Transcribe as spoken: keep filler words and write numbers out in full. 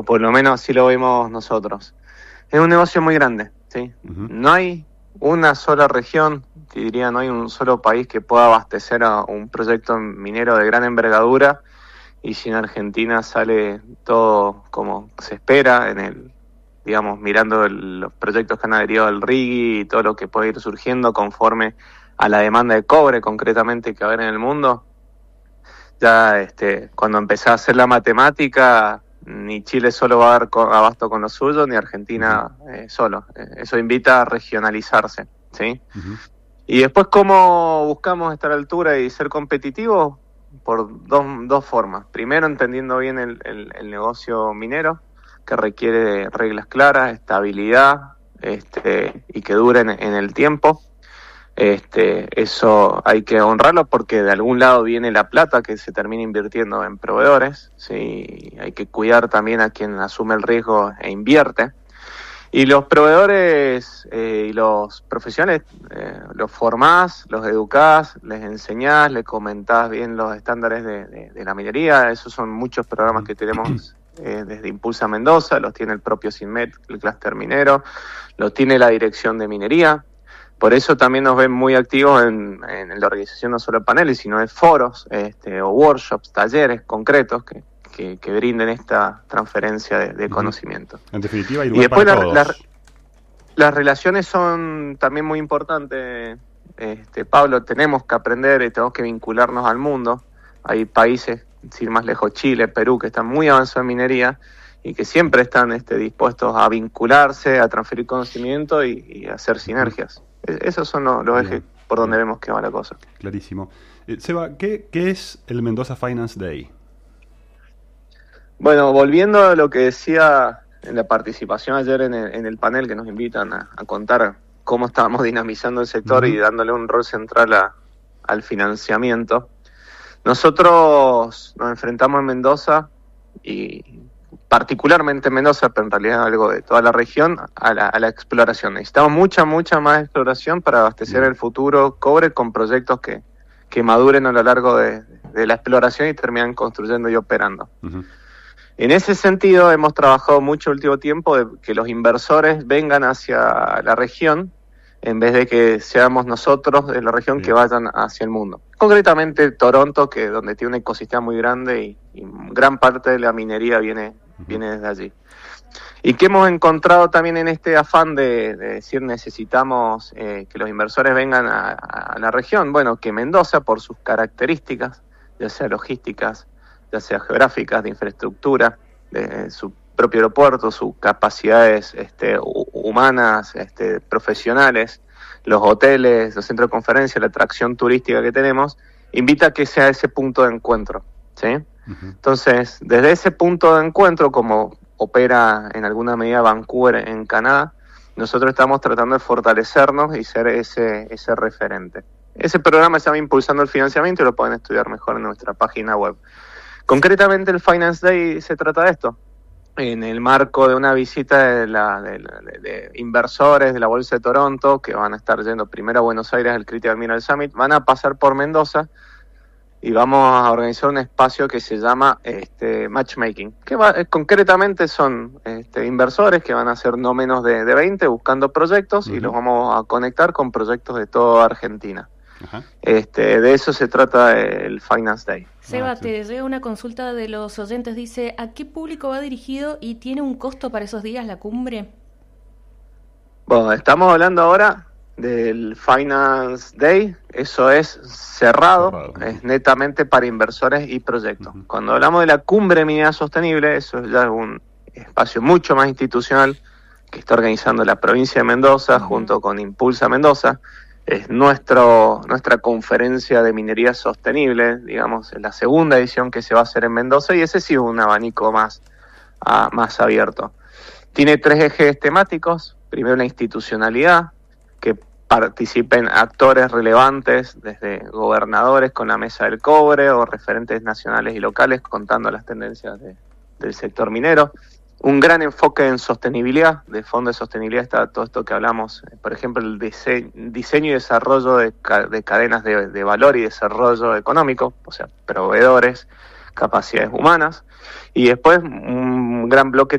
por lo menos así lo vemos nosotros. Es un negocio muy grande, ¿sí? Uh-huh. No hay una sola región, te diría, no hay un solo país que pueda abastecer a un proyecto minero de gran envergadura, y si en Argentina sale todo como se espera, en el, digamos, mirando el, los proyectos que han adherido al R I G I y todo lo que puede ir surgiendo conforme a la demanda de cobre concretamente que va a haber en el mundo, ya este, cuando empecé a hacer la matemática, ni Chile solo va a dar abasto con lo suyo, ni Argentina uh-huh. eh, solo. Eso invita a regionalizarse, ¿sí? Uh-huh. Y después, ¿cómo buscamos estar a la altura y ser competitivos? Por dos, dos formas. Primero, entendiendo bien el, el, el negocio minero, que requiere de reglas claras, estabilidad, este, y que duren en el tiempo. Este, eso hay que honrarlo porque de algún lado viene la plata que se termina invirtiendo en proveedores, ¿sí? Hay que cuidar también a quien asume el riesgo e invierte. Y los proveedores eh, y los profesionales eh, los formás, los educás, les enseñás, les comentás bien los estándares de, de, de la minería. Esos son muchos programas que tenemos eh, desde Impulsa Mendoza, los tiene el propio CINMET, el clúster minero, los tiene la Dirección de Minería. Por eso también nos ven muy activos en, en la organización no solo de paneles, sino de foros este, o workshops, talleres concretos que, que, que brinden esta transferencia de, de conocimiento. En definitiva, hay lugar y después para la, todos. La, las relaciones son también muy importantes, este, Pablo. Tenemos que aprender y tenemos que vincularnos al mundo. Hay países, sin ir más lejos, Chile, Perú, que están muy avanzados en minería y que siempre están este, dispuestos a vincularse, a transferir conocimiento y, y a hacer sinergias. Esos son los, los ejes por donde vemos que va la cosa. Clarísimo. Eh, Seba, ¿qué, ¿qué es el Mendoza Finance Day? Bueno, volviendo a lo que decía en la participación ayer en el, en el panel que nos invitan a, a contar cómo estábamos dinamizando el sector uh-huh. y dándole un rol central a, al financiamiento. Nosotros nos enfrentamos en Mendoza y particularmente en Mendoza, pero en realidad algo de toda la región, a la, a la exploración. Necesitamos mucha, mucha más exploración para abastecer el futuro cobre con proyectos que, que maduren a lo largo de, de la exploración y terminan construyendo y operando. Uh-huh. En ese sentido, hemos trabajado mucho el último tiempo de que los inversores vengan hacia la región en vez de que seamos nosotros de la región Bien. que vayan hacia el mundo. Concretamente Toronto, que donde tiene un ecosistema muy grande y, y gran parte de la minería viene, uh-huh. viene desde allí. Y que hemos encontrado también en este afán de, de decir necesitamos eh, que los inversores vengan a, a la región, bueno, que Mendoza, por sus características, ya sea logísticas, ya sea geográficas, de infraestructura, de su propio aeropuerto, sus capacidades este, humanas, este, profesionales, los hoteles, los centros de conferencia, la atracción turística que tenemos, invita a que sea ese punto de encuentro, ¿sí? Uh-huh. Entonces, desde ese punto de encuentro, como opera en alguna medida Vancouver en Canadá, nosotros estamos tratando de fortalecernos y ser ese, ese referente. Ese programa se llama Impulsando el Financiamiento y lo pueden estudiar mejor en nuestra página web. Concretamente el Finance Day se trata de esto, en el marco de una visita de, la, de, de, de inversores de la Bolsa de Toronto, que van a estar yendo primero a Buenos Aires al Critical Mineral Summit, van a pasar por Mendoza y vamos a organizar un espacio que se llama este, Matchmaking, que va, eh, concretamente son este, inversores que van a ser no menos de, de veinte buscando proyectos uh-huh. y los vamos a conectar con proyectos de toda Argentina. Uh-huh. Este, de eso se trata el Finance Day. Seba, te llega una consulta de los oyentes, dice, ¿a qué público va dirigido y tiene un costo para esos días la cumbre? Bueno, estamos hablando ahora del Finance Day, eso es cerrado, cerrado. Es netamente para inversores y proyectos. Uh-huh. Cuando hablamos de la cumbre minera sostenible, eso es ya un espacio mucho más institucional que está organizando la provincia de Mendoza uh-huh. junto con Impulsa Mendoza. Es nuestro nuestra conferencia de minería sostenible, digamos, es la segunda edición que se va a hacer en Mendoza y ese sí es un abanico más, uh, más abierto. Tiene tres ejes temáticos. Primero, la institucionalidad, que participen actores relevantes, desde gobernadores con la Mesa del Cobre o referentes nacionales y locales contando las tendencias de, del sector minero. Un gran enfoque en sostenibilidad, de fondo de sostenibilidad está todo esto que hablamos, por ejemplo, el diseño, diseño y desarrollo de, ca- de cadenas de, de valor y desarrollo económico, o sea, proveedores, capacidades humanas. Y después un gran bloque